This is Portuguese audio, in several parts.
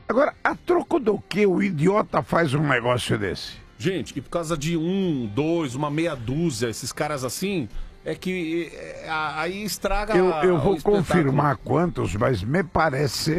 Agora, a troco do que o idiota faz um negócio desse? Gente, e por causa de um, dois, uma meia dúzia, esses caras assim, é que aí estraga Eu o vou espetáculo. confirmar quantos, mas me parece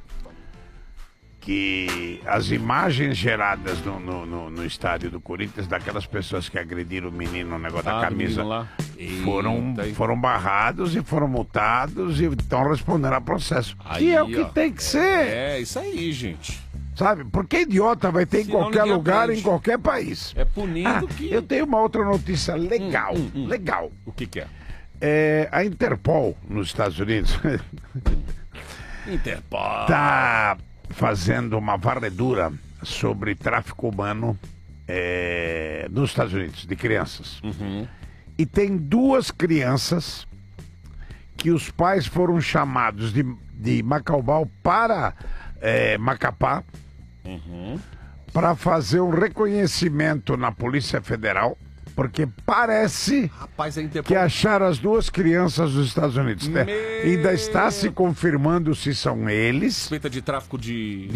que as imagens geradas no estádio do Corinthians, daquelas pessoas que agrediram o menino no negócio da camisa, lá. foram barrados e foram multados e estão respondendo a processo. Aí, e é o que ó, tem que ser. É, isso aí, gente. Sabe? Porque idiota vai ter em Senão qualquer ninguém lugar, aprende. em qualquer país. É punindo que... Eu tenho uma outra notícia legal, legal. O que é? A Interpol, nos Estados Unidos, Interpol. tá fazendo uma varredura sobre tráfico humano nos Estados Unidos, de crianças. E tem 2 crianças que os pais foram chamados de Macaubal para Macapá para fazer um reconhecimento na Polícia Federal, porque parece Rapaz, a Interpol... que acharam as 2 crianças dos Estados Unidos. Ainda está se confirmando se são eles. Suspeita de tráfico de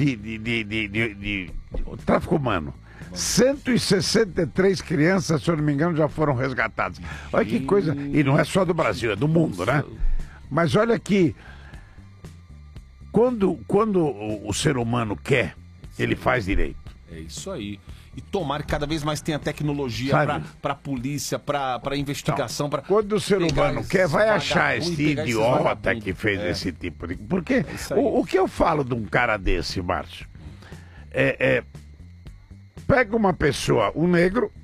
Tráfico humano. 163 crianças, se eu não me engano, já foram resgatadas. Olha que coisa. E não é só do Brasil, é do mundo, né? Mas olha que quando o ser humano quer, ele faz direito. É isso aí. E tomara que cada vez mais tenha tecnologia pra polícia, pra investigação. Pra quando o ser humano quer, vai achar esse idiota que fez É. esse tipo de... Porque o que eu falo de um cara desse, Márcio, pega uma pessoa, um negro,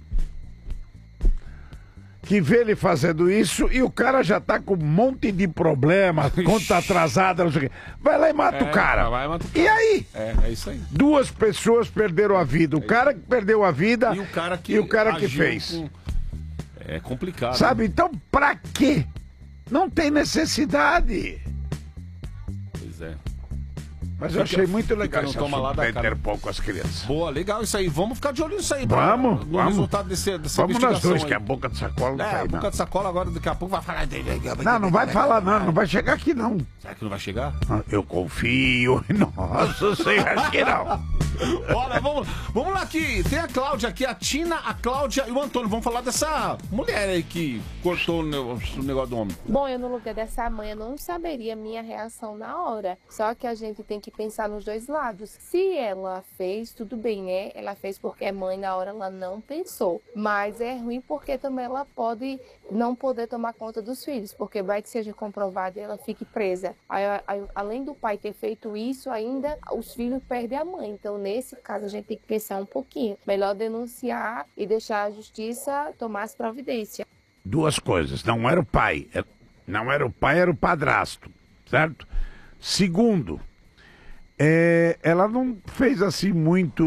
que vê ele fazendo isso e o cara já tá com um monte de problema, conta atrasada, não sei o quê. Vai lá e mata o cara. Vai, mata o cara. E aí? É isso aí. 2 pessoas perderam a vida. O cara que perdeu a vida E o cara que, que fez. É complicado. Sabe? Então, pra quê? Não tem necessidade. Pois é. Mas eu achei muito legal no esse toma lá assunto da da cara. Interpol com as crianças. Boa, legal isso aí. Vamos ficar de olho nisso aí. Vamos, no vamos. resultado dessa Vamos nós investigação dois, aí. que a boca de sacola não tá A aí, boca não. de sacola agora, daqui a pouco vai falar... Não vai falar não, não vai chegar aqui não. Será que não vai chegar? Eu confio. Nossa, sei, acho que não. Olha, vamos lá aqui. Tem a Cláudia aqui, a Tina, a Cláudia e o Antônio. Vamos falar dessa mulher aí que cortou o negócio do homem. Bom, eu no lugar dessa mãe, eu não saberia a minha reação na hora. Só que a gente tem que pensar nos dois lados. Se ela fez, tudo bem, né? Ela fez porque é mãe, na hora ela não pensou. Mas é ruim porque também ela pode não poder tomar conta dos filhos. Porque vai que seja comprovado e ela fique presa. Aí, além do pai ter feito isso, ainda os filhos perdem a mãe. Então, nesse caso, a gente tem que pensar um pouquinho. Melhor denunciar e deixar a justiça tomar as providências. 2 coisas. Não era o pai. Não era o pai, era o padrasto. Certo? Segundo, ela não fez assim muito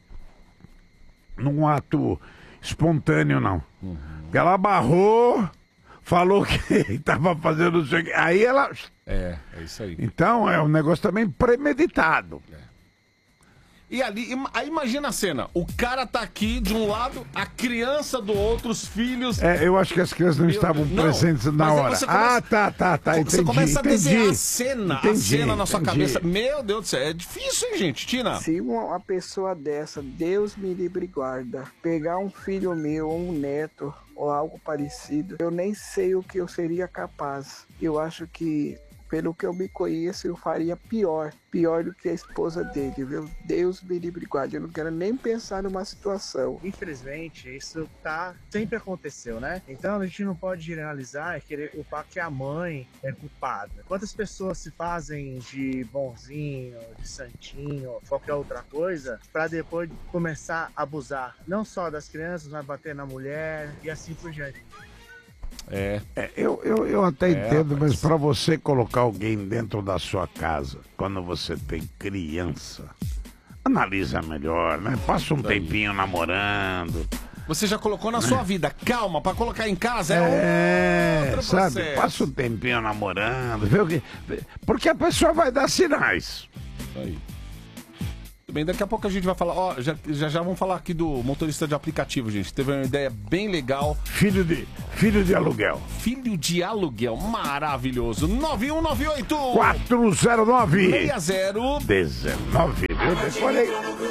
num ato espontâneo, não. Ela abarrou, falou que estava fazendo isso aqui. Aí ela... É isso aí. Então é um negócio também premeditado. E ali, aí imagina a cena. O cara tá aqui de um lado, a criança do outro, os filhos... Eu acho que as crianças não estavam presentes na hora. Tá, entendi. Você começa a desenhar a Entendi, cena na sua entendi. cabeça. Meu Deus do céu, é difícil, hein, gente? Tina? Se uma pessoa dessa, Deus me livre e guarda, pegar um filho meu ou um neto ou algo parecido, eu nem sei o que eu seria capaz. Eu acho que, pelo que eu me conheço, eu faria pior do que a esposa dele, viu? Deus me livre e guarde. Eu não quero nem pensar numa situação. Infelizmente, isso sempre aconteceu, né? Então a gente não pode generalizar e querer culpar que a mãe é culpada. Quantas pessoas se fazem de bonzinho, de santinho, qualquer outra coisa, para depois começar a abusar, não só das crianças, mas bater na mulher e assim por diante. Eu até entendo, mas para você colocar alguém dentro da sua casa, quando você tem criança, analisa melhor, né? Passa um tempinho namorando. Você já colocou na sua vida. Calma, para colocar em casa outro sabe? processo. Passa um tempinho namorando, vê o que... Porque a pessoa vai dar sinais. Isso aí. Tudo bem, daqui a pouco a gente vai falar, já vamos falar aqui do motorista de aplicativo, gente. Teve uma ideia bem legal. Filho de aluguel. Filho de aluguel, maravilhoso. 9198 409 60 19, viu? Eu decorei.